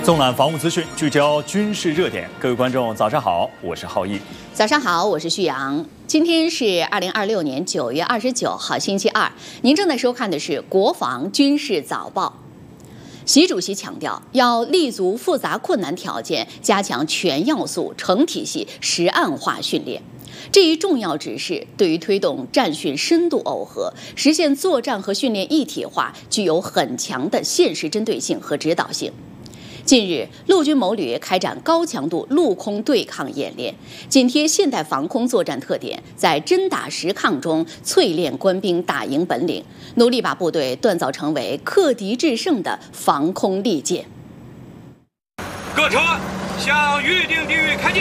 纵览防务资讯，聚焦军事热点。各位观众，早上好，我是浩毅。 早上好，我是旭阳。今天是2026年9月29号，星期二。您正在收看的是《国防军事早报》。习主席强调，要立足复杂困难条件，加强全要素、成体系、实案化训练。这一重要指示对于推动战训深度耦合，实现作战和训练一体化，具有很强的现实针对性和指导性。近日，陆军某旅开展高强度陆空对抗演练，紧贴现代防空作战特点，在真打实抗中淬炼官兵打赢本领，努力把部队锻造成为克敌制胜的防空利剑。 各车向预定地域开进。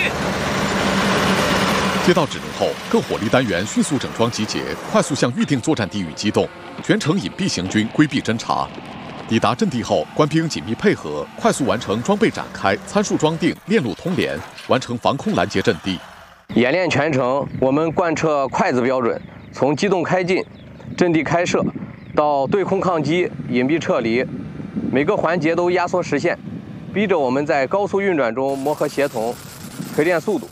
接到指令后，各火力单元迅速整装集结，快速向预定作战地域机动，全程隐蔽行军，规避侦察。抵达阵地后，官兵紧密配合，快速完成装备展开、参数装定、链路通联，完成防空拦截阵地。 演练全程，我们贯彻筷子标准，从机动开进、阵地开设到对空抗击、隐蔽撤离，每个环节都压缩实现，逼着我们在高速运转中磨合协同，锤炼速度。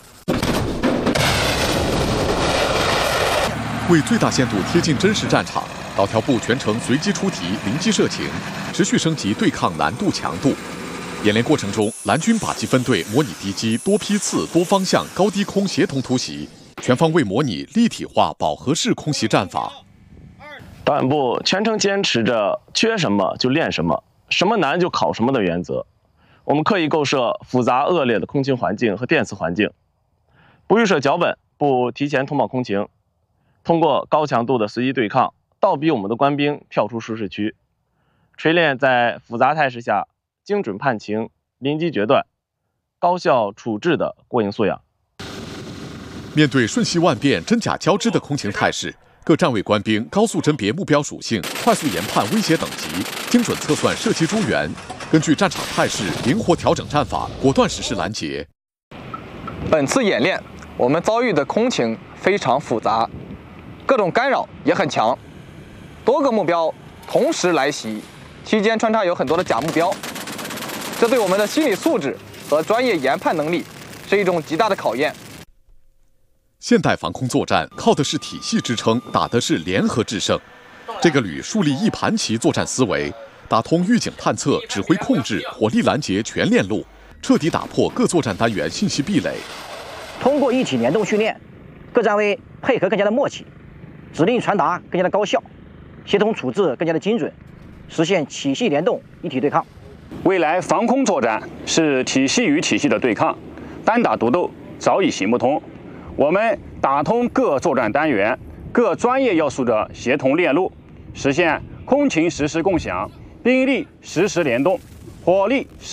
为最大限度贴近真实战场，导调部全程随机出题、临机射情，持续升级对抗难度强度。演练过程中，蓝军靶机分队模拟敌机多批次、多方向、高低空协同突袭，全方位模拟立体化饱和式空袭战法。 导演部全程坚持着缺什么就练什么，什么难就考什么的原则。我们刻意构设复杂恶劣的空情环境和电磁环境，不预设脚本，不提前通报空情。通过高强度的随机对抗，倒逼我们的官兵跳出舒适区，锤炼在复杂态势下精准判情、临机决断、高效处置的过硬素养。 面对瞬息万变、真假交织的空情态势，各站位官兵高速甄别目标属性，快速研判威胁等级，精准测算射击诸元，根据战场态势灵活调整战法，果断实施拦截。 本次演练，我们遭遇的空情非常复杂。各种干扰也很强，多个目标同时来袭，期间穿插有很多的假目标，这对我们的心理素质和专业研判能力是一种极大的考验。 现代防空作战靠的是体系支撑，打的是联合制胜。这个旅树立一盘棋作战思维，打通预警探测、指挥控制、火力拦截全链路，彻底打破各作战单元信息壁垒。 通过一体联动训练，各站位配合更加的默契，指令传达更加的高效，协同处置更加的精准，实现体系联动、一体对抗。 未来防空作战是体系与体系的对抗，单打独斗早已行不通。我们打通各作战单元、各专业要素的协同链路，实现空情实时共享、兵力实时联动、火力